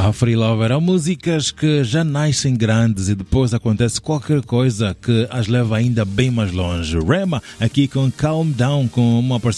A Free Lover há músicas que já nascem grandes e depois acontece qualquer coisa que as leva ainda bem mais longe. Rema aqui com Calm Down, com uma